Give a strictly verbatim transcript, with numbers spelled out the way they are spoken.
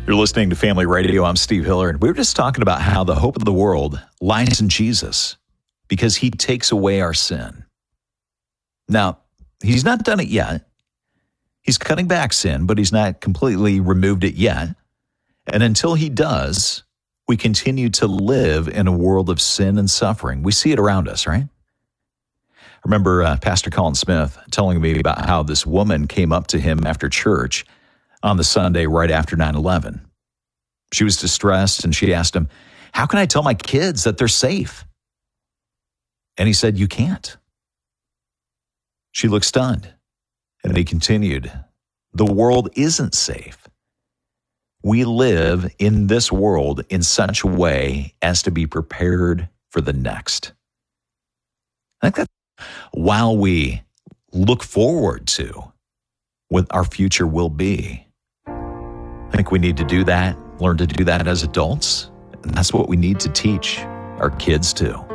You're listening to Family Radio. I'm Steve Hiller, and we were just talking about how the hope of the world lies in Jesus because he takes away our sin. Now, he's not done it yet. He's cutting back sin, but he's not completely removed it yet. And until he does, we continue to live in a world of sin and suffering. We see it around us, right? I remember uh, Pastor Colin Smith telling me about how this woman came up to him after church on the Sunday right after nine eleven. She was distressed, and she asked him, "How can I tell my kids that they're safe?" And he said, "You can't." She looked stunned, and he continued, "The world isn't safe. We live in this world in such a way as to be prepared for the next." I think that while we look forward to what our future will be, I think we need to do that, learn to do that as adults, and that's what we need to teach our kids too.